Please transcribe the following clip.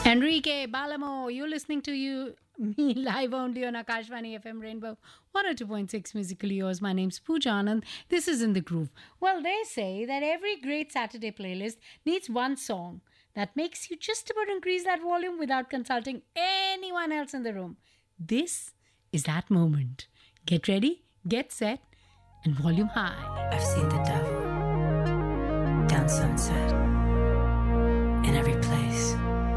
Enrique Balamo, you're listening to me live only on Akashvani FM Rainbow 102.6 Musically Yours. My name's Pooja Anand. This is In the Groove. Well, they say that every great Saturday playlist needs one song that makes you just about increase that volume without consulting anyone else in the room. This is that moment. Get ready, get set, and volume high. I've seen the devil down Sunset in every place.